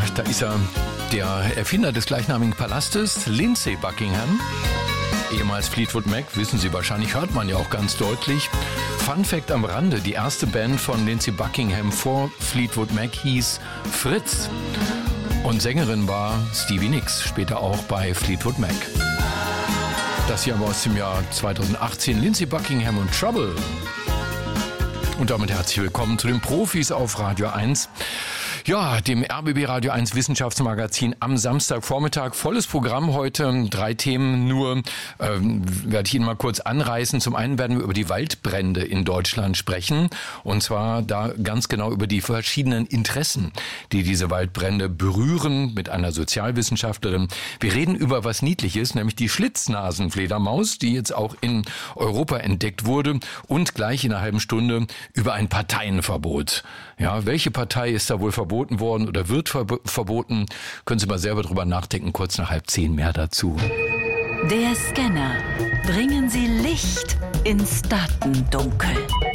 da ist er, der Erfinder des gleichnamigen Palastes, Lindsey Buckingham. Ehemals Fleetwood Mac, wissen Sie wahrscheinlich, hört man ja auch ganz deutlich. Fun Fact am Rande, die erste Band von Lindsey Buckingham vor Fleetwood Mac hieß Fritz. Und Sängerin war Stevie Nicks, später auch bei Fleetwood Mac. Das hier aber aus dem Jahr 2018, Lindsey Buckingham und Trouble. Und damit herzlich willkommen zu den Profis auf Radio 1. Ja, dem RBB Radio 1 Wissenschaftsmagazin am Samstagvormittag. Volles Programm heute, 3 Themen nur, werde ich Ihnen mal kurz anreißen. Zum einen werden wir über die Waldbrände in Deutschland sprechen. Und zwar da ganz genau über die verschiedenen Interessen, die diese Waldbrände berühren, mit einer Sozialwissenschaftlerin. Wir reden über was Niedliches, nämlich die Schlitznasenfledermaus, die jetzt auch in Europa entdeckt wurde. Und gleich in einer halben Stunde über ein Parteienverbot. Ja, welche Partei ist da wohl verboten worden oder wird verboten? Können Sie mal selber drüber nachdenken, kurz nach 9:30 mehr dazu. Der Scanner. Bringen Sie Licht ins Datendunkel.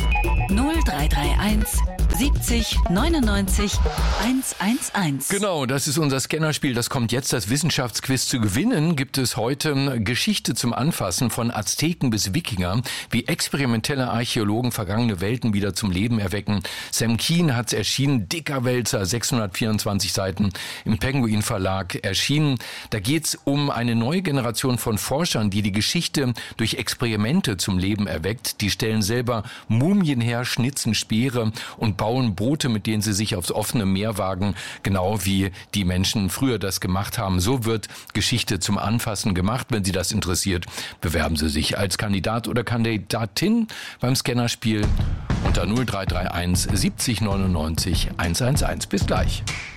0331 70 99 111. Genau, das ist unser Scannerspiel. Das kommt jetzt. Das Wissenschaftsquiz zu gewinnen gibt es heute Geschichte zum Anfassen von Azteken bis Wikinger, wie experimentelle Archäologen vergangene Welten wieder zum Leben erwecken. Sam Keen hat's erschienen, dicker Wälzer, 624 Seiten im Penguin Verlag erschienen. Da geht's um eine neue Generation von Forschern, die die Geschichte durch Experimente zum Leben erweckt. Die stellen selber Mumien her, schnitzen Speere und bauen Boote, mit denen sie sich aufs offene Meer wagen, genau wie die Menschen früher das gemacht haben. So wird Geschichte zum Anfassen gemacht. Wenn Sie das interessiert, bewerben Sie sich als Kandidat oder Kandidatin beim Scannerspiel unter 0331 70 99 111. Bis gleich.